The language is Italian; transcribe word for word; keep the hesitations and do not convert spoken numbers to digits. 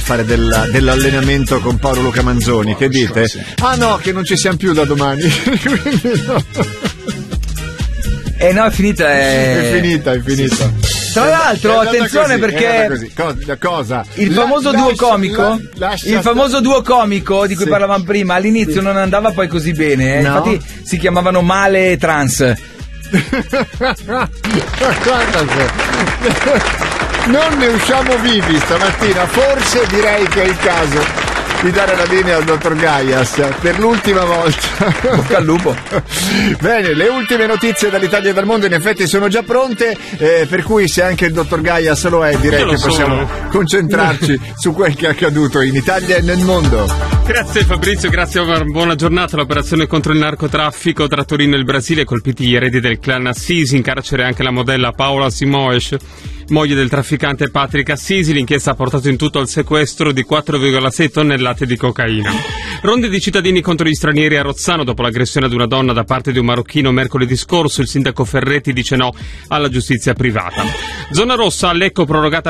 fare del, dell'allenamento con Paolo Luca Manzoni, che dite? Sì. Ah no, che non ci siamo più da domani. Quindi no. Eh no, è finita. È, è finita, è finita. Sì, sì. Tra l'altro, attenzione così, perché cosa? cosa? il famoso La, duo lascia, comico, la, lascia il famoso duo comico di cui sì. parlavamo prima, all'inizio sì. non andava poi così bene, eh? No. Infatti si chiamavano Male e Trans. Guarda se non ne usciamo vivi stamattina, forse direi che è il caso di dare la linea al dottor Gaias per l'ultima volta. Bocca al lupo. Bene, le ultime notizie dall'Italia e dal mondo in effetti sono già pronte, eh, per cui se anche il dottor Gaias lo è, direi che possiamo sono. concentrarci su quel che è accaduto in Italia e nel mondo. Grazie Fabrizio, grazie Omar, buona giornata. L'operazione contro il narcotraffico tra Torino e il Brasile ha colpito gli eredi del clan Assisi, in carcere anche la modella Paola Simoes, moglie del trafficante Patrick Assisi. L'inchiesta ha portato in tutto al sequestro di quattro virgola sei tonnellate di cocaina. Ronde di cittadini contro gli stranieri a Rozzano dopo l'aggressione ad una donna da parte di un marocchino mercoledì scorso. Il sindaco Ferretti dice no alla giustizia privata. Zona rossa a Lecco, prorogata